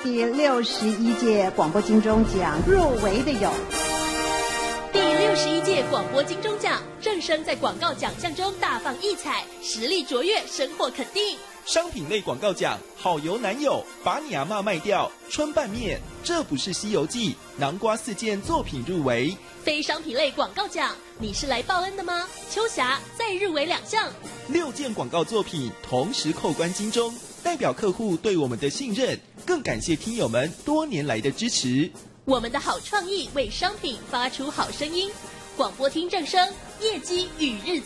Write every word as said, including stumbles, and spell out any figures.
第六十一届广播金钟奖入围的有。 第六十一届广播金钟奖，正声在广告奖项中大放异彩，实力卓越，深获肯定。 商品类广告奖，好油男友，把你阿嬷卖掉，春拌面，这不是西游记，南瓜四件作品入围。 非商品类广告奖，你是来报恩的吗？秋霞再入围两项， 六件广告作品同时扣关金钟，代表客户对我们的信任，更感谢听友们多年来的支持。 我们的好创意为商品发出好声音，广播听正声，业绩与日